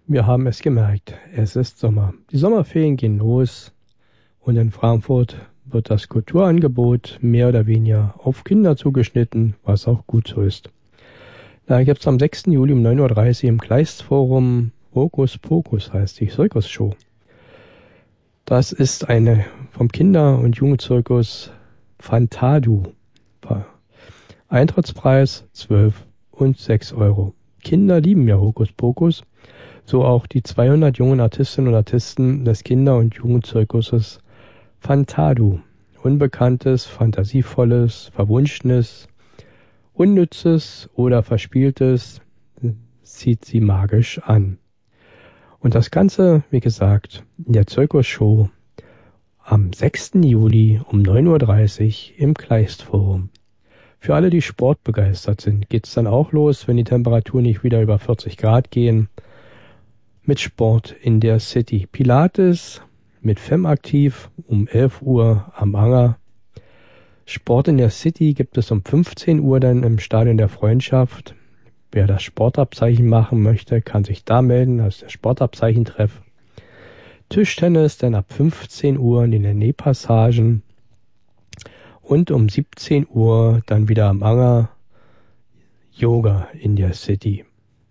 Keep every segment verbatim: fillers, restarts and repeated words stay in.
Wir haben es gemerkt, es ist Sommer. Die Sommerferien gehen los und in Frankfurt wird das Kulturangebot mehr oder weniger auf Kinder zugeschnitten, was auch gut so ist. Da gibt es am sechsten Juli um neun Uhr dreißig im Kleistforum Hokus Pokus, heißt die Zirkusshow. Das ist eine vom Kinder- und Jugendzirkus Fantadu. Eintrittspreis zwölf und sechs Euro. Kinder lieben ja Hokus Pokus, so auch die zweihundert jungen Artistinnen und Artisten des Kinder- und Jugendzirkuses Fantadu. Unbekanntes, fantasievolles, verwunschenes, unnützes oder verspieltes zieht sie magisch an. Und das Ganze, wie gesagt, in der Zirkusshow am sechsten Juli um neun Uhr dreißig im Kleistforum. Für alle, die sportbegeistert sind, geht's dann auch los, wenn die Temperaturen nicht wieder über vierzig Grad gehen, mit Sport in der City. Pilates mit FemAktiv um elf Uhr am Anger. Sport in der City gibt es um fünfzehn Uhr dann im Stadion der Freundschaft. Wer das Sportabzeichen machen möchte, kann sich da melden, das ist der Sportabzeichentreff. Tischtennis dann ab fünfzehn Uhr in den Nähpassagen. Und um siebzehn Uhr dann wieder am Anger Yoga in der City.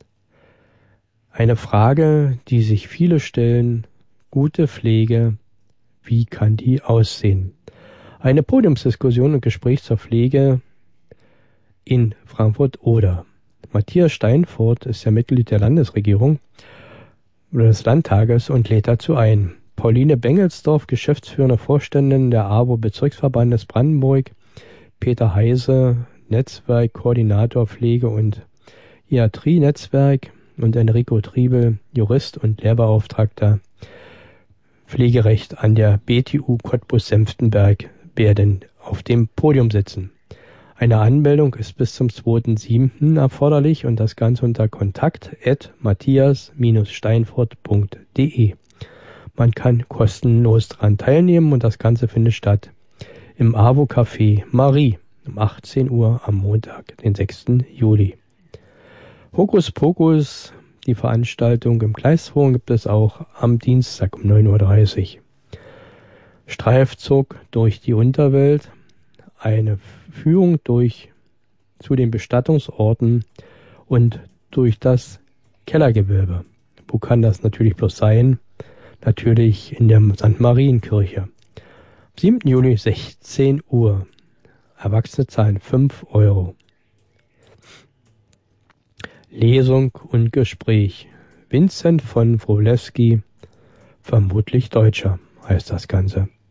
Eine Frage, die sich viele stellen, gute Pflege, wie kann die aussehen? Eine Podiumsdiskussion und Gespräch zur Pflege in Frankfurt-Oder. Matthias Steinfurt ist ja Mitglied der Landesregierung oder des Landtages und lädt dazu ein. Pauline Bengelsdorf, geschäftsführende Vorständin der A W O-Bezirksverbandes Brandenburg, Peter Heise, Netzwerkkoordinator Pflege- und Iatrie-Netzwerk und Enrico Triebel, Jurist und Lehrbeauftragter Pflegerecht an der B T U Cottbus-Senftenberg, werden auf dem Podium sitzen. Eine Anmeldung ist bis zum zweiten siebten erforderlich und das Ganze unter kontakt at matthias steinfurt punkt de. Man kann kostenlos daran teilnehmen und das Ganze findet statt im A W O-Café Marie um achtzehn Uhr am Montag, den sechsten Juli. Hokus Pokus, die Veranstaltung im Kleistforum gibt es auch am Dienstag um neun Uhr dreißig. Streifzug durch die Unterwelt, eine Führung durch zu den Bestattungsorten und durch das Kellergewölbe. Wo kann das natürlich bloß sein? Natürlich in der Sankt Marienkirche. Am siebten Juli sechzehn Uhr. Erwachsene zahlen fünf Euro. Lesung und Gespräch. Vincent von Wrolewski, vermutlich Deutscher, heißt das Ganze.